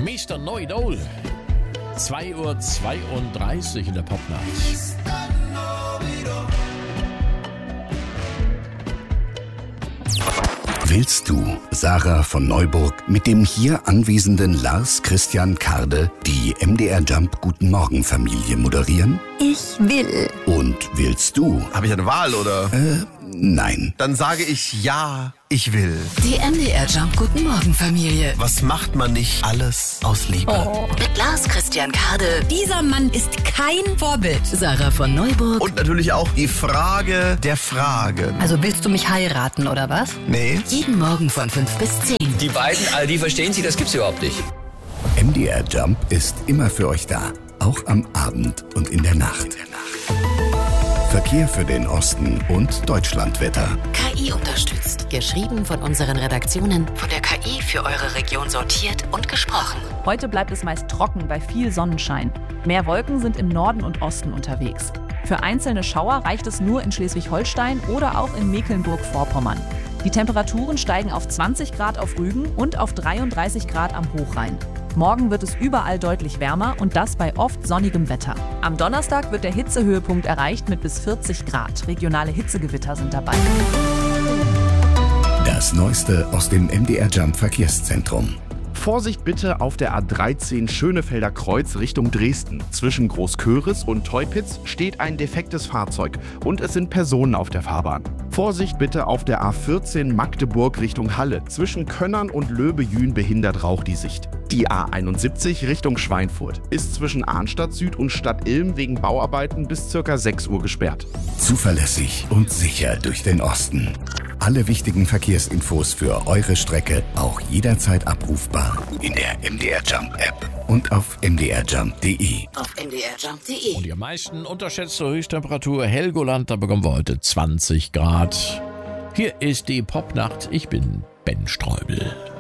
Mr. Know-it-all. 2:32 Uhr in der Popnacht. Willst du, Sarah von Neuburg, mit dem hier anwesenden Lars Christian Karde die MDR Jump Guten Morgen Familie moderieren? Ich will. Und willst du? Habe ich eine Wahl, oder? Nein. Dann sage ich ja, ich will. Die MDR Jump Guten Morgen Familie. Was macht man nicht alles aus Liebe? Mit Lars Christian Karde. Dieser Mann ist kein Vorbild. Sarah von Neuburg. Und natürlich auch die Frage der Fragen. Also willst du mich heiraten, oder was? Nee. Jeden Morgen von 5 bis 10. Die beiden, die verstehen sich, das gibt's überhaupt nicht. MDR Jump ist immer für euch da. Auch am Abend und in der Nacht. Verkehr für den Osten und Deutschlandwetter. KI unterstützt. Geschrieben von unseren Redaktionen. Von der KI für eure Region sortiert und gesprochen. Heute bleibt es meist trocken bei viel Sonnenschein. Mehr Wolken sind im Norden und Osten unterwegs. Für einzelne Schauer reicht es nur in Schleswig-Holstein oder auch in Mecklenburg-Vorpommern. Die Temperaturen steigen auf 20 Grad auf Rügen und auf 33 Grad am Hochrhein. Morgen wird es überall deutlich wärmer und das bei oft sonnigem Wetter. Am Donnerstag wird der Hitzehöhepunkt erreicht mit bis 40 Grad. Regionale Hitzegewitter sind dabei. Das Neueste aus dem MDR Jump Verkehrszentrum. Vorsicht bitte auf der A13 Schönefelder Kreuz Richtung Dresden. Zwischen Großköris und Teupitz steht ein defektes Fahrzeug und es sind Personen auf der Fahrbahn. Vorsicht bitte auf der A14 Magdeburg Richtung Halle. Zwischen Könnern und Löbejün behindert Rauch die Sicht. Die A71 Richtung Schweinfurt ist zwischen Arnstadt Süd und Stadt Ilm wegen Bauarbeiten bis ca. 6 Uhr gesperrt. Zuverlässig und sicher durch den Osten. Alle wichtigen Verkehrsinfos für eure Strecke auch jederzeit abrufbar in der MDR Jump App und auf mdrjump.de. Auf mdrjump.de. Und die am meisten unterschätzte Höchsttemperatur Helgoland, da bekommen wir heute 20 Grad. Hier ist die Popnacht. Ich bin Ben Streubel.